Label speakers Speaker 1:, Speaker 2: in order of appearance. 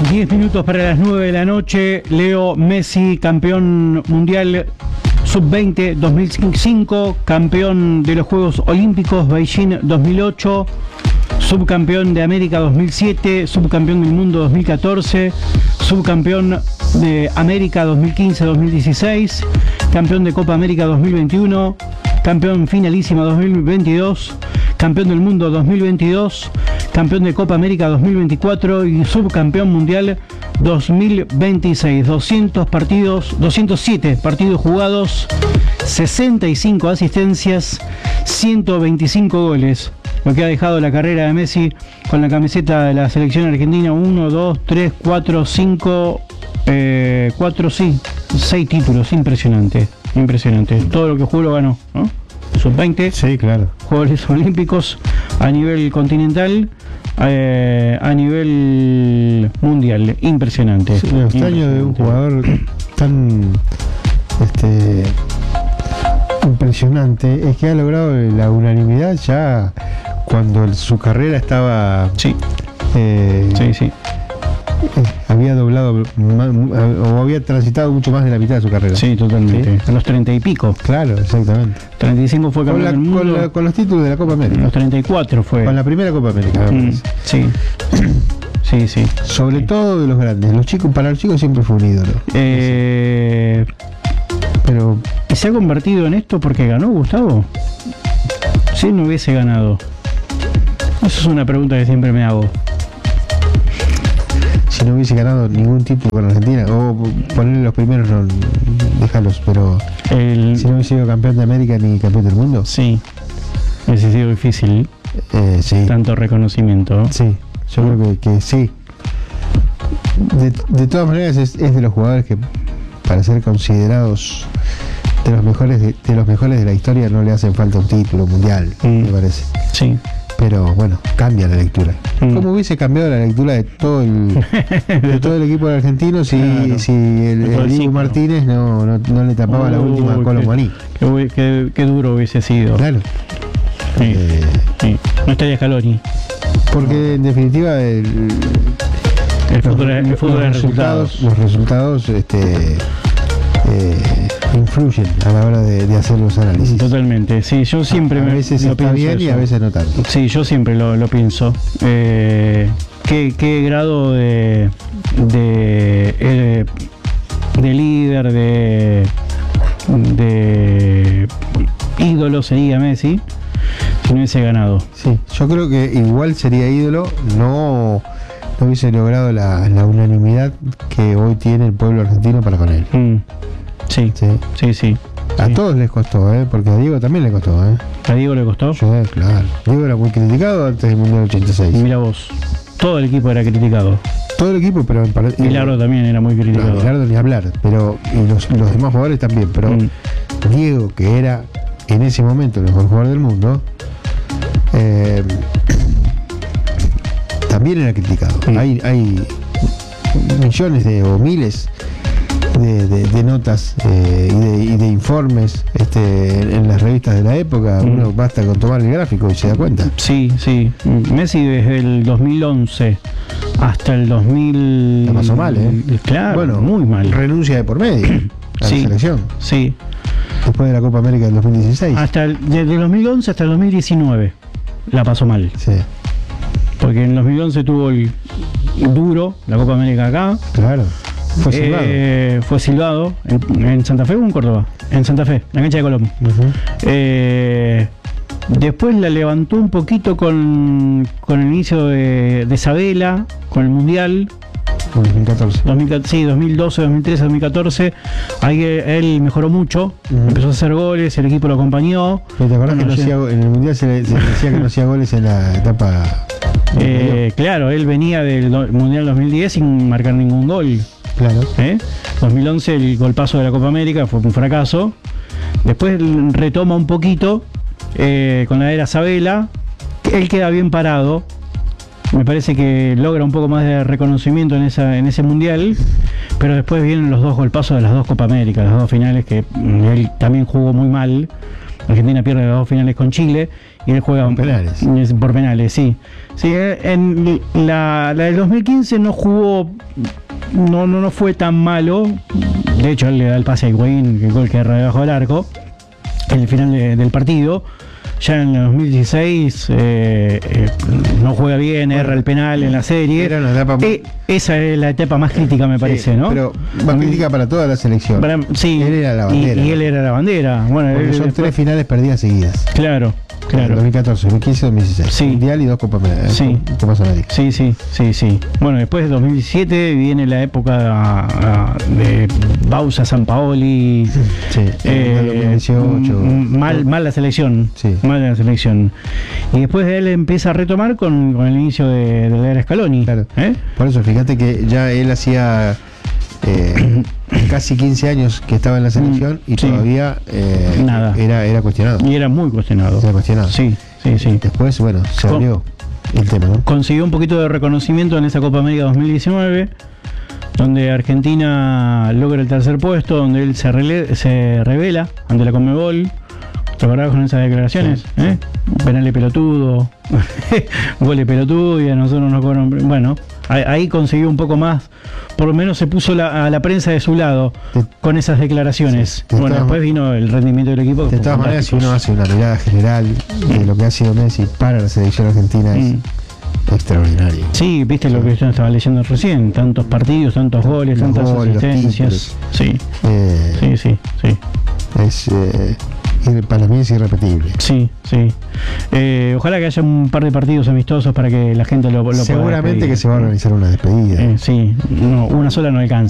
Speaker 1: 10 minutos para las 9 de la noche. Leo Messi, campeón mundial sub-20 2005, campeón de los Juegos Olímpicos Beijing 2008, subcampeón de América 2007, subcampeón del mundo 2014, subcampeón de América 2015-2016, campeón de Copa América 2021, campeón finalísima 2022, campeón del mundo 2022, campeón de Copa América 2024 y subcampeón mundial 2026. 207 partidos jugados, 65 asistencias, 125 goles. Lo que ha dejado la carrera de Messi con la camiseta de la selección argentina. 1, 2, 3, 4, 5, 6 títulos. Impresionante. Todo lo que jugó lo ganó, ¿no? Sub-20.
Speaker 2: Sí, claro.
Speaker 1: Juegos Olímpicos a nivel continental, a nivel mundial. Impresionante.
Speaker 2: Sí, lo extraño de un jugador tan impresionante es que ha logrado la unanimidad ya cuando su carrera estaba...
Speaker 1: Sí. Sí.
Speaker 2: Había doblado o había transitado mucho más de la mitad de su carrera.
Speaker 1: Sí, totalmente.
Speaker 2: ¿Sí?
Speaker 1: A los 30 y pico.
Speaker 2: Claro, exactamente.
Speaker 1: 35 fue campeón del mundo.
Speaker 2: Con los títulos de la Copa América.
Speaker 1: Los 34 fue.
Speaker 2: Con la primera Copa América.
Speaker 1: Sí. Sí.
Speaker 2: Sobre todo de los grandes. Los chicos, para los chicos siempre fue un ídolo. Pero...
Speaker 1: ¿Y se ha convertido en esto porque ganó, Gustavo? Si no hubiese ganado. Esa es una pregunta que siempre me hago.
Speaker 2: Si no hubiese ganado ningún título con Argentina, o ponerle los primeros, no, déjalos, pero si no hubiese sido campeón de América ni campeón del mundo.
Speaker 1: Sí, hubiese sido difícil.
Speaker 2: Sí.
Speaker 1: Tanto reconocimiento.
Speaker 2: Sí, yo creo que sí. De todas maneras es de los jugadores que para ser considerados de los mejores de la historia no le hacen falta un título mundial, me parece.
Speaker 1: Sí.
Speaker 2: Pero bueno, cambia la lectura. ¿Cómo hubiese cambiado la lectura de todo el equipo de argentinos si el Dibu Martínez no le tapaba la última a Colomboní?
Speaker 1: Qué duro hubiese sido.
Speaker 2: Claro.
Speaker 1: Sí. No estaría Scaloni.
Speaker 2: Porque en definitiva
Speaker 1: el fútbol es resultados.
Speaker 2: Los resultados influyen a la hora de hacer los análisis.
Speaker 1: Totalmente, sí, yo siempre
Speaker 2: a veces
Speaker 1: lo
Speaker 2: está bien eso. Y a veces no tanto.
Speaker 1: Sí, yo siempre lo pienso. ¿Qué grado de líder, de ídolo sería Messi si no hubiese ganado? Sí,
Speaker 2: yo creo que igual sería ídolo, no hubiese logrado la unanimidad que hoy tiene el pueblo argentino para con él.
Speaker 1: Sí.
Speaker 2: A todos les costó, porque a Diego también le costó.
Speaker 1: ¿A Diego le costó?
Speaker 2: Sí, claro. Diego era muy criticado antes del Mundial 86.
Speaker 1: Mira vos, todo el equipo era criticado.
Speaker 2: Todo el equipo, pero
Speaker 1: Bilardo también era muy criticado.
Speaker 2: No, Bilardo ni hablar, pero y los demás jugadores también, pero Diego, que era en ese momento el mejor jugador del mundo, también era criticado. Hay millones o miles de notas y de informes en las revistas de la época. Uno basta con tomar el gráfico y se da cuenta.
Speaker 1: Sí. Messi desde el 2011 hasta el 2000...
Speaker 2: La pasó mal,
Speaker 1: Claro,
Speaker 2: bueno,
Speaker 1: muy mal.
Speaker 2: Renuncia de por medio a la selección.
Speaker 1: Sí.
Speaker 2: Después de la Copa América del 2016.
Speaker 1: Desde el 2011 hasta el 2019 la pasó mal.
Speaker 2: Sí. Porque
Speaker 1: en el 2011 tuvo el duro, la Copa América acá.
Speaker 2: Claro. Fue silbado en Santa Fe o en Córdoba. En Santa Fe, la cancha de Colón.
Speaker 1: Después la levantó un poquito con el inicio de Sabela, con el Mundial.
Speaker 2: 2014.
Speaker 1: 2012, 2013, 2014. Ahí él mejoró mucho. Empezó a hacer goles, el equipo lo acompañó.
Speaker 2: ¿Te acordás que en el Mundial se decía que no hacía goles en la etapa?
Speaker 1: Claro, él venía del Mundial 2010 sin marcar ningún gol.
Speaker 2: Claro.
Speaker 1: 2011 el golpazo de la Copa América fue un fracaso. Después retoma un poquito con la era Sabela. Él queda bien parado. Me parece que logra un poco más de reconocimiento en ese mundial. Pero después vienen los dos golpazos de las dos Copa América, las dos finales, que él también jugó muy mal. Argentina pierde las 2 finales con Chile y él juega
Speaker 2: Por penales.
Speaker 1: Por penales, sí. Sí, en la del 2015 no jugó, no fue tan malo. De hecho, él le da el pase a Higuaín, el gol que erra debajo del arco, en el final del partido. Ya en el 2016 no juega bien, erra el penal en la serie.
Speaker 2: Era una etapa
Speaker 1: esa es la etapa más crítica, me parece,
Speaker 2: sí,
Speaker 1: ¿no?
Speaker 2: Pero más crítica para toda la selección.
Speaker 1: Sí,
Speaker 2: él era la bandera.
Speaker 1: Y él era la bandera. Bueno,
Speaker 2: porque son 3 finales perdidas seguidas.
Speaker 1: Claro.
Speaker 2: 2014, 2015, 2016.
Speaker 1: Sí.
Speaker 2: Mundial y 2 Copas América.
Speaker 1: Sí. Bueno, después de 2017 viene la época de Bausa, Sampaoli.
Speaker 2: Sí. 2018.
Speaker 1: Mal la selección.
Speaker 2: Sí.
Speaker 1: Mal la selección. Y después de él empieza a retomar con el inicio de la era Scaloni.
Speaker 2: Claro. Por eso, fíjate que ya él hacía casi 15 años que estaba en la selección y
Speaker 1: sí.
Speaker 2: todavía
Speaker 1: nada.
Speaker 2: Era cuestionado.
Speaker 1: Y era muy cuestionado.
Speaker 2: Sí. Después, bueno, se abrió el tema, ¿no?
Speaker 1: Consiguió un poquito de reconocimiento en esa Copa América 2019, donde Argentina logra el tercer puesto, donde él se revela ante la Conmebol. ¿Te acordás con esas declaraciones?
Speaker 2: Sí.
Speaker 1: Penal de pelotudo, gol de pelotudo, y a nosotros nos cobran. Bueno, ahí consiguió un poco más. Por lo menos se puso a la prensa de su lado con esas declaraciones.
Speaker 2: Sí,
Speaker 1: bueno, después vino el rendimiento del equipo.
Speaker 2: De todas maneras, si uno hace una mirada general de lo que ha sido Messi para la selección argentina, es extraordinario.
Speaker 1: Sí, viste lo que yo estaba leyendo recién. Tantos partidos, tantos goles, tantas asistencias. Sí.
Speaker 2: Para mí es irrepetible.
Speaker 1: Sí. Ojalá que haya un par de partidos amistosos para que la gente lo pueda
Speaker 2: Seguramente
Speaker 1: despedir.
Speaker 2: que se va a organizar una despedida.
Speaker 1: Sí, una sola no alcanza.